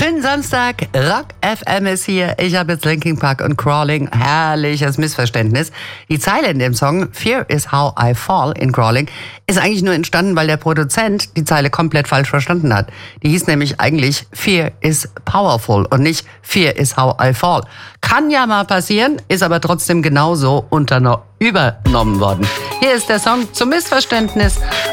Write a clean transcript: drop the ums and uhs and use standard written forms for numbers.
Schönen Samstag, Rock FM ist hier. Ich habe jetzt Linkin Park und Crawling. Herrliches Missverständnis. Die Zeile in dem Song, Fear is how I fall in Crawling, ist eigentlich nur entstanden, weil der Produzent die Zeile komplett falsch verstanden hat. Die hieß nämlich eigentlich Fear is powerful und nicht Fear is how I fall. Kann ja mal passieren, ist aber trotzdem genauso übernommen worden. Hier ist der Song zum Missverständnis